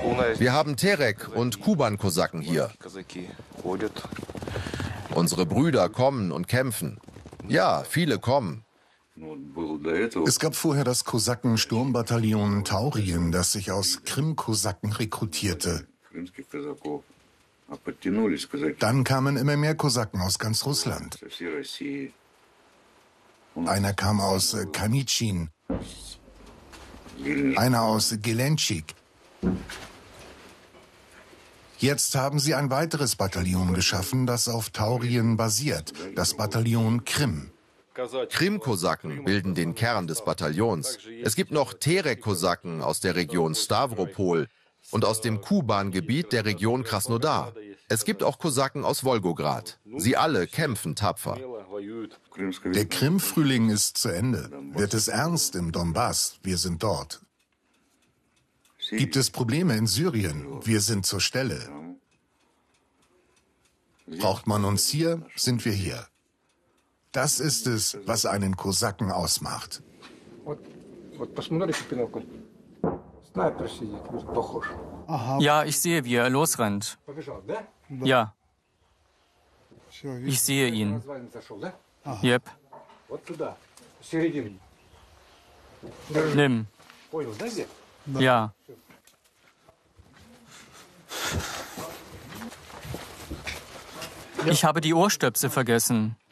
Wir haben Terek und Kuban-Kosaken hier. Unsere Brüder kommen und kämpfen. Ja, viele kommen. Es gab vorher das Kosaken-Sturmbataillon Taurien, das sich aus Krim-Kosaken rekrutierte. Dann kamen immer mehr Kosaken aus ganz Russland. Einer kam aus Kanitschin, einer aus Gelenchik. Jetzt haben sie ein weiteres Bataillon geschaffen, das auf Taurien basiert, das Bataillon Krim. Krim-Kosaken bilden den Kern des Bataillons. Es gibt noch Terek-Kosaken aus der Region Stavropol und aus dem Kuban-Gebiet der Region Krasnodar. Es gibt auch Kosaken aus Wolgograd. Sie alle kämpfen tapfer. Der Krim-Frühling ist zu Ende. Wird es ernst im Donbass? Wir sind dort. Gibt es Probleme in Syrien? Wir sind zur Stelle. Braucht man uns hier, sind wir hier. Das ist es, was einen Kosaken ausmacht. Ja, ich sehe, wie er losrennt. Ja. Ich sehe ihn. Yep. Nimm. Ja. Ich habe die Ohrstöpsel vergessen.